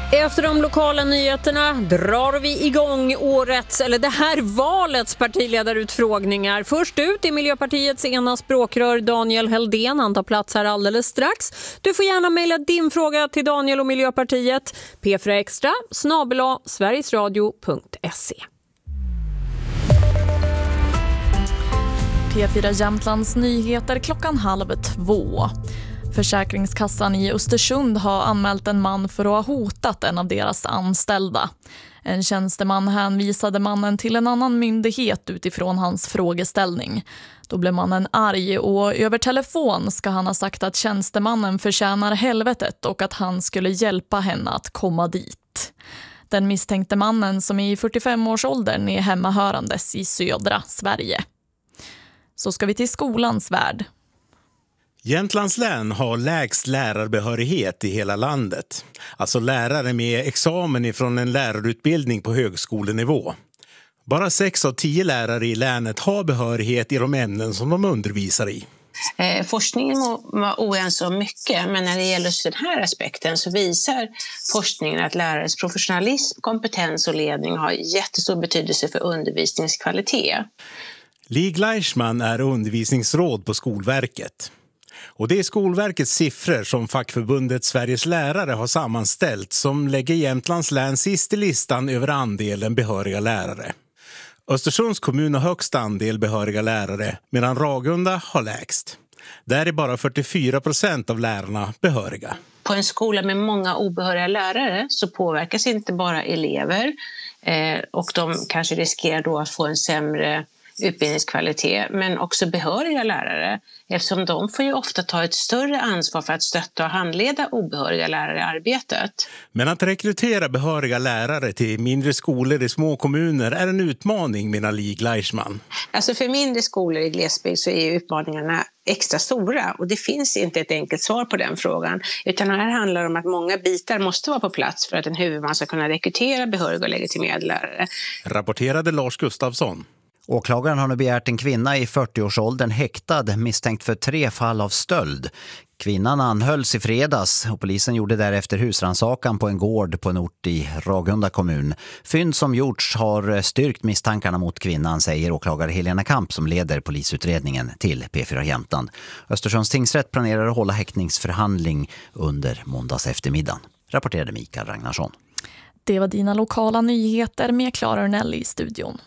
Efter de lokala nyheterna drar vi igång det här valets partiledarutfrågningar. Först ut är Miljöpartiets ena språkrör Daniel Heldén. Han tar plats här alldeles strax. Du får gärna mejla din fråga till Daniel och Miljöpartiet. p4extra@sverigesradio.se. P4 Jämtlands nyheter 1:30. Försäkringskassan i Östersund har anmält en man för att ha hotat en av deras anställda. En tjänsteman hänvisade mannen till en annan myndighet utifrån hans frågeställning. Då blev mannen arg och över telefon ska han ha sagt att tjänstemannen förtjänar helvetet och att han skulle hjälpa henne att komma dit. Den misstänkte mannen, som är i 45-årsåldern, är hemmahörandes i södra Sverige. Så ska vi till skolans värld. Jämtlands län har lägst lärarbehörighet i hela landet. Alltså lärare med examen ifrån en lärarutbildning på högskolenivå. Bara 6 av 10 lärare i länet har behörighet i de ämnen som de undervisar i. Forskningen var oense om mycket, men när det gäller den här aspekten så visar forskningen att lärares professionalism, kompetens och ledning har jättestor betydelse för undervisningskvalitet. Li Gleichman är undervisningsråd på Skolverket. Och det är Skolverkets siffror som fackförbundet Sveriges lärare har sammanställt som lägger Jämtlands län sist i listan över andelen behöriga lärare. Östersunds kommun har högst andel behöriga lärare medan Ragunda har lägst. Där är bara 44% av lärarna behöriga. På en skola med många obehöriga lärare så påverkas inte bara elever och de kanske riskerar då att få en sämre utbildningskvalitet, men också behöriga lärare, eftersom de får ju ofta ta ett större ansvar för att stötta och handleda obehöriga lärare i arbetet. Men att rekrytera behöriga lärare till mindre skolor i små kommuner är en utmaning, menar Li Gleichman. Alltså för mindre skolor i glesbygd så är utmaningarna extra stora och det finns inte ett enkelt svar på den frågan, utan här handlar det om att många bitar måste vara på plats för att en huvudman ska kunna rekrytera behöriga och legitimerade lärare. Rapporterade Lars Gustafsson. Åklagaren har nu begärt en kvinna i 40-årsåldern häktad misstänkt för 3 fall av stöld. Kvinnan anhölls i fredags och polisen gjorde därefter husrannsakan på en gård på en ort i Ragunda kommun. Fynd som gjorts har styrkt misstankarna mot kvinnan, säger åklagare Helena Kamp som leder polisutredningen till P4 Jämtland. Östersunds tingsrätt planerar att hålla häktningsförhandling under måndags eftermiddagen, rapporterade Mikael Ragnarsson. Det var dina lokala nyheter med Clara Örnell i studion.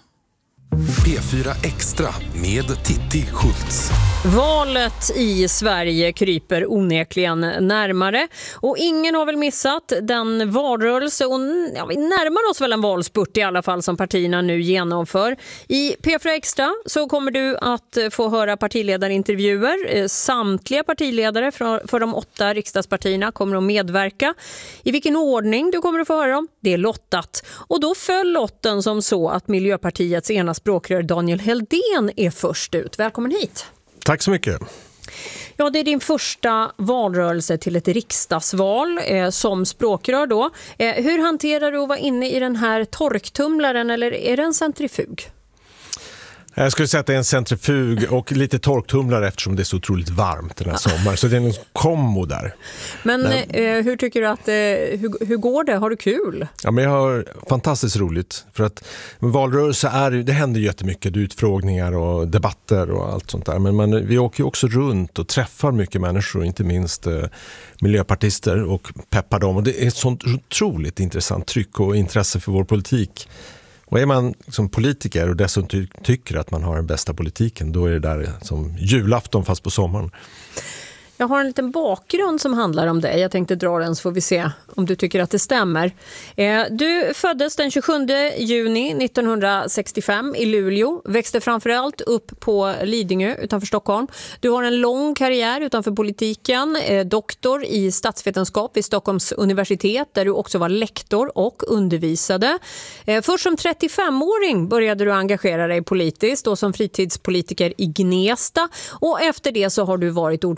P4 Extra med Titti Schultz. Valet i Sverige kryper onekligen närmare och ingen har väl missat den valrörelse och vi närmar oss väl en valspurt i alla fall som partierna nu genomför. I P4 Extra så kommer du att få höra partiledarintervjuer. Samtliga partiledare för de 8 riksdagspartierna kommer att medverka. I vilken ordning du kommer att få höra dem, det är lottat. Och då föll lotten som så att Miljöpartiets ena språkrör Daniel Heldén är först ut. Välkommen hit. Tack så mycket. Ja, det är din första valrörelse till ett riksdagsval som språkrör då. Hur hanterar du att vara inne i den här torktumlaren, eller är det en centrifug? Jag skulle säga att det är en centrifug och lite torktumlare eftersom det är så otroligt varmt den här sommaren. Så det är en kombo där. Men hur tycker du att hur går det? Har du kul? Ja, men jag har fantastiskt roligt. För att valrörelse det händer jättemycket. Utfrågningar och debatter och allt sånt där. Men vi åker ju också runt och träffar mycket människor. Inte minst miljöpartister och peppar dem. Och det är ett sånt otroligt intressant tryck och intresse för vår politik. Och är man som politiker och dessutom tycker att man har den bästa politiken, då är det där som julafton fast på sommaren. Jag har en liten bakgrund som handlar om dig. Jag tänkte dra den så får vi se om du tycker att det stämmer. Du föddes den 27 juni 1965 i Luleå. Växte framförallt upp på Lidingö utanför Stockholm. Du har en lång karriär utanför politiken. Doktor i statsvetenskap vid Stockholms universitet där du också var lektor och undervisade. Först som 35-åring började du engagera dig politiskt och som fritidspolitiker i Gnesta. Och efter det så har du varit ordförande i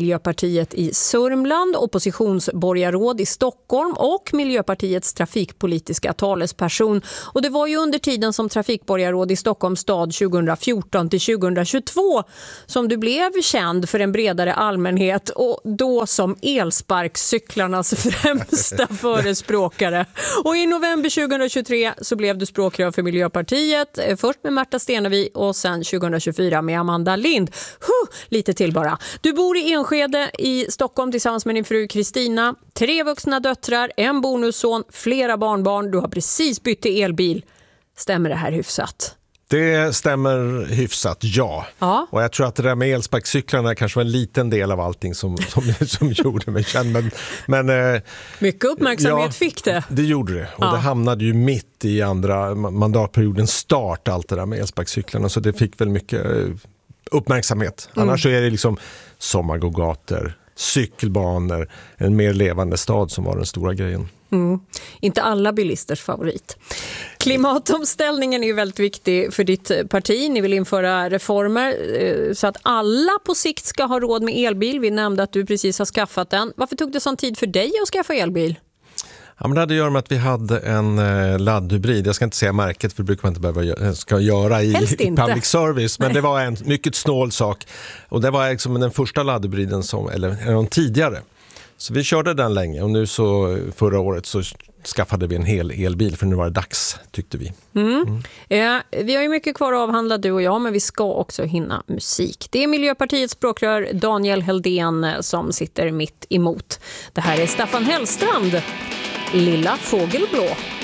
Miljöpartiet i Sörmland, oppositionsborgarråd i Stockholm och Miljöpartiets trafikpolitiska talesperson. Och det var ju under tiden som trafikborgarråd i Stockholms stad 2014 till 2022 som du blev känd för en bredare allmänhet och då som elsparkcyklarnas främsta förespråkare. Och i november 2023 så blev du språkrör för Miljöpartiet, först med Märta Stenevi och sen 2024 med Amanda Lind. Lite till bara. Du bor i Enskede i Stockholm tillsammans med din fru Kristina. 3 vuxna döttrar, en bonusson, flera barnbarn. Du har precis bytt till elbil. Stämmer det här hyfsat? Det stämmer hyfsat, ja. Och jag tror att det där med elsparkcyklarna kanske var en liten del av allting som gjorde mig känd. Men, mycket uppmärksamhet fick det. Det gjorde det. Och det hamnade ju mitt i andra mandatperiodens start, allt det där med elsparkcyklarna. Så det fick väl mycket uppmärksamhet. Annars så är det liksom sommargågator, cykelbanor, en mer levande stad som var den stora grejen. Inte alla bilisters favorit. Klimatomställningen är ju väldigt viktig för ditt parti. Ni vill införa reformer så att alla på sikt ska ha råd med elbil. Vi nämnde att du precis har skaffat den. Varför tog det sån tid för dig att skaffa elbil? Ja, men det hade att göra med att vi hade en laddhybrid. Jag ska inte säga märket för det brukar man inte behöva göra i public service. Men det var en mycket snål sak. Och det var liksom den första laddhybriden eller de tidigare. Så vi körde den länge och nu så förra året så skaffade vi en hel elbil för nu var det dags, tyckte vi. Vi har ju mycket kvar att avhandla du och jag, men vi ska också hinna musik. Det är Miljöpartiets språkrör Daniel Heldén som sitter mitt emot. Det här är Staffan Hellstrand, Lilla fågelblå.